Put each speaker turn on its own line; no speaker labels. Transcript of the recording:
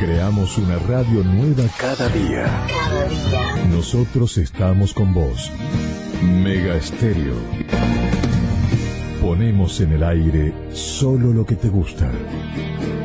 Creamos una radio nueva cada día. Nosotros estamos con vos. Mega Estéreo. Ponemos en el aire solo lo que te gusta.